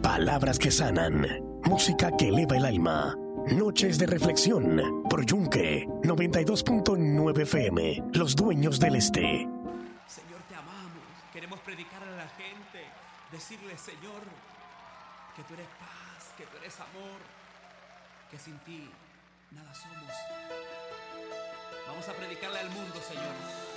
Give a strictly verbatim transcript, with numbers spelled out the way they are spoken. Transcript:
Palabras que sanan, música que eleva el alma. Noches de reflexión por Yunque noventa y dos punto nueve F M, los dueños del este. Señor, te amamos. Queremos predicar a la gente, decirle, Señor, que tú eres paz, que tú eres amor, que sin ti nada somos. Vamos a predicarle al mundo, Señor.